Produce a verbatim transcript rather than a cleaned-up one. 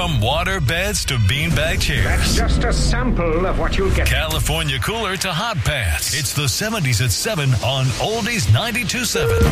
From water beds to beanbag chairs. That's just a sample of what you'll get. California cooler to hot pants. It's the seventies at seven on Oldies ninety-two point seven.